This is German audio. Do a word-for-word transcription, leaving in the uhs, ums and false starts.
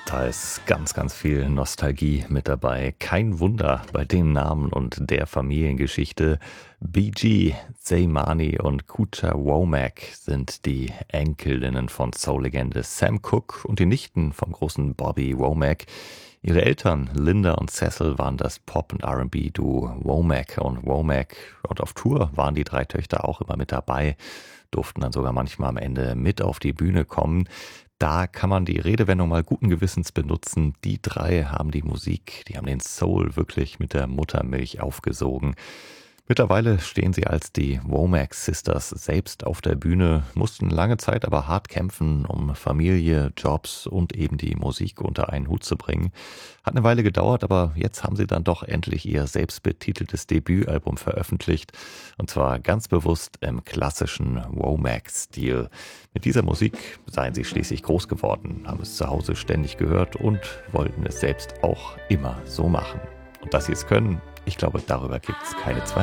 Da ist ganz, ganz viel Nostalgie mit dabei. Kein Wunder bei dem Namen und der Familiengeschichte. Bee Gee, Zaymani und Kucha Womack sind die Enkelinnen von Soul-Legende Sam Cooke und die Nichten vom großen Bobby Womack. Ihre Eltern Linda und Cecil waren das Pop- und R and B-Duo Womack und Womack. Und auf Tour waren die drei Töchter auch immer mit dabei, durften dann sogar manchmal am Ende mit auf die Bühne kommen. Da kann man die Redewendung mal guten Gewissens benutzen. Die drei haben die Musik, die haben den Soul wirklich mit der Muttermilch aufgesogen. Mittlerweile stehen sie als die Womack Sisters selbst auf der Bühne, mussten lange Zeit aber hart kämpfen, um Familie, Jobs und eben die Musik unter einen Hut zu bringen. Hat eine Weile gedauert, aber jetzt haben sie dann doch endlich ihr selbstbetiteltes Debütalbum veröffentlicht. Und zwar ganz bewusst im klassischen Womack-Stil. Mit dieser Musik seien sie schließlich groß geworden, haben es zu Hause ständig gehört und wollten es selbst auch immer so machen. Und dass sie es können, ich glaube, darüber gibt es keine Zweifel.